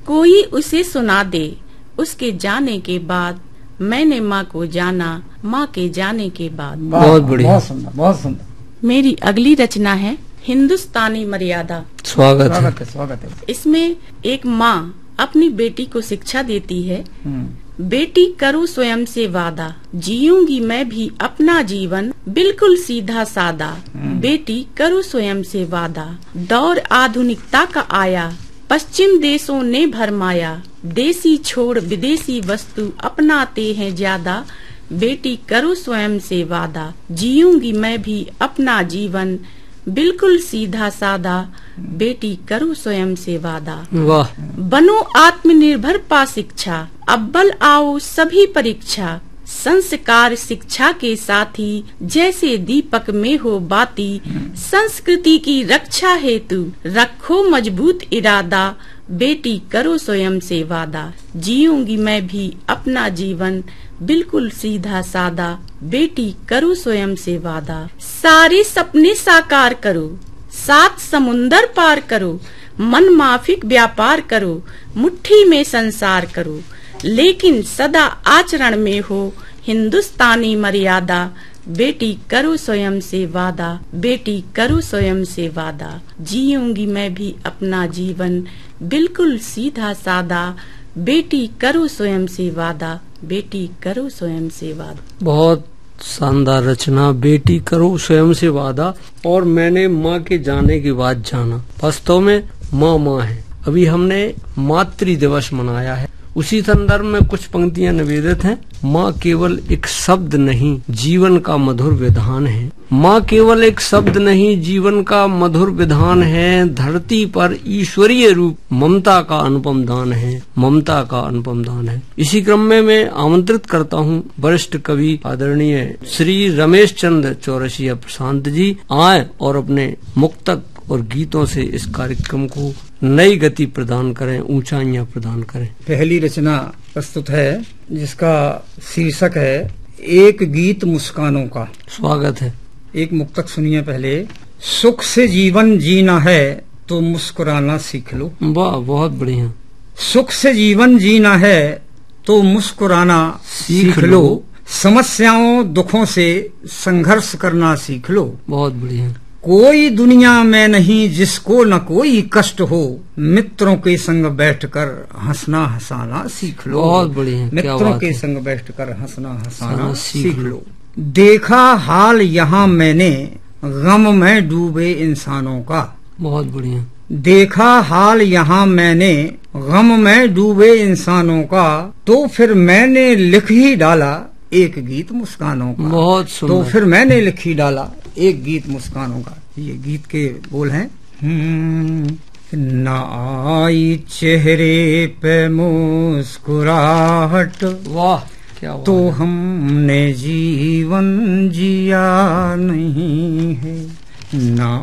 कोई उसे सुना दे। उसके जाने के बाद मैंने माँ को जाना, माँ के जाने के बाद। बहुत बढ़िया, बहुत सुंदर, बहुत सुंदर। मेरी अगली रचना है हिंदुस्तानी मर्यादा। स्वागत है, स्वागत है। इसमें एक माँ अपनी बेटी को शिक्षा देती है। बेटी करो स्वयं से वादा, जीऊंगी मैं भी अपना जीवन बिल्कुल सीधा सादा। बेटी करो स्वयं से वादा, दौर आधुनिकता का आया, पश्चिम देशों ने भरमाया, देसी छोड़ विदेशी वस्तु अपनाते हैं ज्यादा। बेटी करो स्वयं से वादा, जीऊंगी मैं भी अपना जीवन बिल्कुल सीधा सादा। बेटी करो स्वयं से वादा। वाह। बनो आत्मनिर्भर पा शिक्षा, अव्वल आओ सभी परीक्षा। संस्कार शिक्षा के साथी, जैसे दीपक में हो बाती। संस्कृति की रक्षा हेतु रखो मजबूत इरादा। बेटी करो स्वयं से वादा, जीऊंगी मैं भी अपना जीवन बिल्कुल सीधा सादा। बेटी करो स्वयं से वादा, सारे सपने साकार करो, 7 समुंदर पार करो। मन माफिक व्यापार करो, मुट्ठी में संसार करो, लेकिन सदा आचरण में हो हिंदुस्तानी मर्यादा। बेटी करो स्वयं से वादा, बेटी करो स्वयं से वादा। जीऊंगी मैं भी अपना जीवन बिल्कुल सीधा सादा। बेटी करो स्वयं से वादा, बेटी करो स्वयं से वादा। बहुत शानदार रचना, बेटी करो स्वयं से वादा। और मैंने माँ के जाने के बाद जाना। वास्तव में माँ माँ है। अभी हमने मातृ दिवस मनाया है, उसी संदर्भ में कुछ पंक्तियां निवेदित हैं। माँ केवल एक शब्द नहीं, जीवन का मधुर विधान है। माँ केवल एक शब्द नहीं, जीवन का मधुर विधान है। धरती पर ईश्वरीय रूप ममता का अनुपम दान है, ममता का अनुपम दान है। इसी क्रम में मैं आमंत्रित करता हूँ वरिष्ठ कवि आदरणीय श्री रमेश चंद्र चौरसिया प्रशांत जी आए और अपने मुक्तक और गीतों से इस कार्यक्रम को नई गति प्रदान करें, ऊंचाइयां प्रदान करें। पहली रचना प्रस्तुत है जिसका शीर्षक है एक गीत मुस्कानों का। स्वागत है। एक मुक्तक सुनिए पहले। सुख से जीवन जीना है तो मुस्कुराना सीख लो। वाह, बहुत बढ़िया। सुख से जीवन जीना है तो मुस्कुराना सीख लो। समस्याओं दुखों से संघर्ष करना सीख लो। बहुत बढ़िया। कोई दुनिया में नहीं जिसको न कोई कष्ट हो, मित्रों के संग बैठकर हंसना हंसाना सीख लो। बहुत बढ़िया। मित्रों के संग बैठकर हंसना हंसाना सीख लो। देखा हाल यहाँ मैंने गम में डूबे इंसानों का। बहुत बढ़िया। देखा हाल यहाँ मैंने गम में डूबे इंसानों का, तो फिर मैंने लिख ही डाला एक गीत मुस्कानों का। बहुत सुंदर। तो फिर मैंने लिख ही डाला एक गीत मुस्कानों का। ये गीत के बोल हैं। न आई चेहरे पे मुस्कुराहट, वाह क्या तो हमने जीवन जिया नहीं है। न